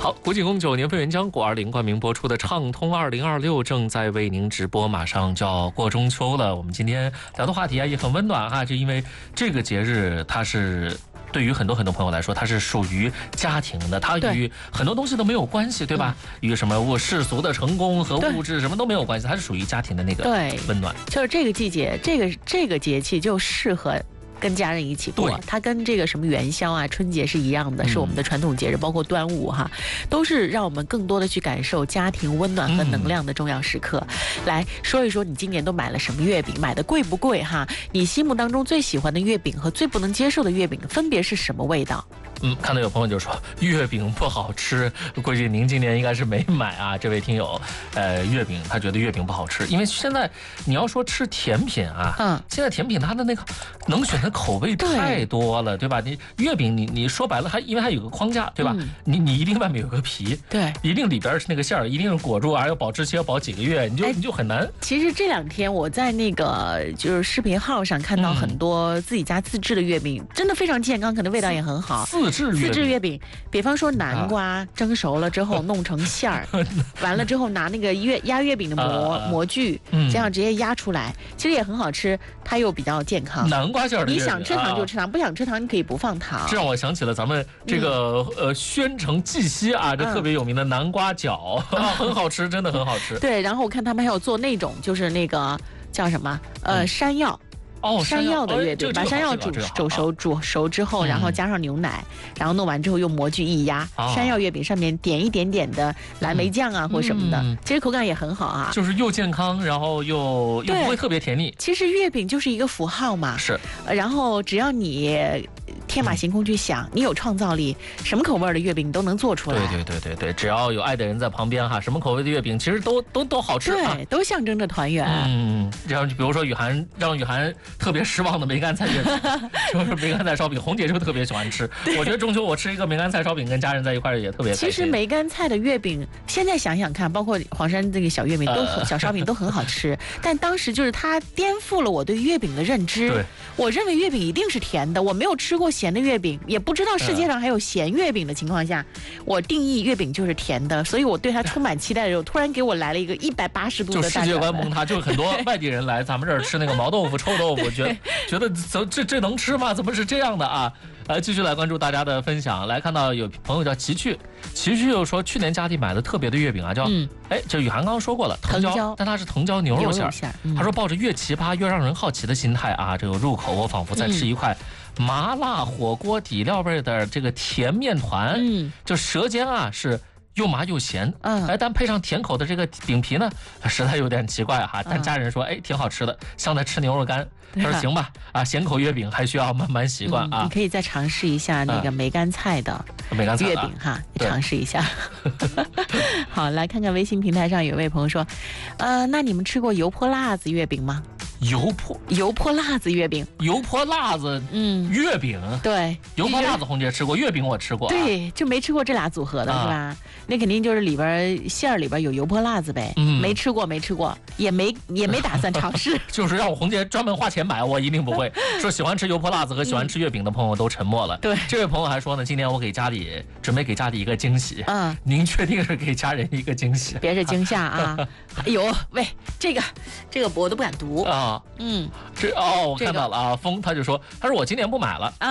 好，国际09年份元浆果20冠名播出的畅通2026正在为您直播，马上就要过中秋了。我们今天聊的话题啊也很温暖哈，就因为这个节日它是对于很多朋友来说，它是属于家庭的，它与很多东西都没有关系，对吧？与什么世俗的成功和物质什么都没有关系，它是属于家庭的那个温暖。 就是这个季节，这个节气就适合跟家人一起过，它跟这个什么元宵啊、春节是一样的，是我们的传统节日，包括端午哈，都是让我们更多的去感受家庭温暖和能量的重要时刻。来说一说你今年都买了什么月饼，买的贵不贵哈？你心目当中最喜欢的月饼和最不能接受的月饼分别是什么味道？ 看到有朋友就说月饼不好吃，估计您今年应该是没买啊。这位听友，月饼他觉得月饼不好吃，因为现在你要说吃甜品啊，现在甜品它的那个能选的口味太多了，对吧？你月饼你说白了，因为它有个框架，对吧？你一定外面有个皮， 对， 一定里边是那个馅儿，一定是裹住，还要保质期要保几个月，你就很难。 其实这两天我在那个就是视频号上看到很多自己家自制的月饼，真的非常健康，可能味道也很好。自制月饼，比方说南瓜蒸熟了之后弄成馅儿，完了之后拿那个压月饼的模具，这样直接压出来，其实也很好吃，它又比较健康。 南瓜馅儿的月饼， 你想吃糖就吃糖，不想吃糖你可以不放糖。 这让我想起了咱们这个宣城绩溪啊，这特别有名的南瓜饺，很好吃，真的很好吃。 对，然后我看他们还有做那种就是那个叫什么山药。山药的月饼，把山药煮熟之后，然后加上牛奶，然后弄完之后用模具一压，山药月饼上面点一点点的蓝莓酱啊或什么的，其实口感也很好啊， 就是又健康，然后又不会特别甜腻。 其实月饼就是一个符号嘛， 是， 然后只要你天马行空去想，你有创造力，什么口味的月饼你都能做出来。 对，只要有爱的人在旁边哈，什么口味的月饼其实都好吃啊， 对，都象征着团圆。 然后比如说让雨涵特别失望的梅干菜月饼，就是梅干菜烧饼，红姐就特别喜欢吃。我觉得中秋我吃一个梅干菜烧饼，跟家人在一块儿也特别开心。 其实梅干菜的月饼，现在想想看，包括黄山这个小月饼小烧饼都很好吃，但当时就是它颠覆了我对月饼的认知。 对， 我认为月饼一定是甜的，我没有吃过咸的月饼，也不知道世界上还有咸月饼的情况下，我定义月饼就是甜的，所以我对它充满期待的时候，突然给我来了一个180度的大转弯，就世界观崩塌。就很多外地人来咱们这儿吃那个毛豆腐、臭豆腐，觉得这能吃吗？怎么是这样的啊？继续来关注大家的分享。来看到有朋友叫奇趣又说去年家里买的特别的月饼啊，叫这雨涵刚刚说过了，藤椒，但它是藤椒牛肉馅儿。他说抱着越奇葩越让人好奇的心态啊，这个入口我仿佛在吃一块麻辣火锅底料味的这个甜面团，就舌尖啊是又麻又咸，但配上甜口的这个饼皮呢，实在有点奇怪哈。但家人说，挺好吃的，像在吃牛肉干。他说行吧，咸口月饼还需要慢慢习惯啊。 你可以再尝试一下那个梅干菜的月饼哈，尝试一下。好，来看看微信平台上有位朋友说，那你们吃过油泼辣子月饼吗？油泼辣子月饼， 油泼辣子月饼， 对， 油泼辣子红姐吃过，月饼我吃过， 对，就没吃过这俩组合的是吧？那肯定就是里边馅儿里边有油泼辣子呗。没吃过，也没打算尝试。 就是让我红姐专门花钱买，我一定不会。说喜欢吃油泼辣子和喜欢吃月饼的朋友都沉默了。 对， 这位朋友还说呢，今年我准备给家里一个惊喜。您确定是给家人一个惊喜？ 别是惊吓啊！哎呦喂，这个我都不敢读啊。 我看到了啊，风他说我今年不买了。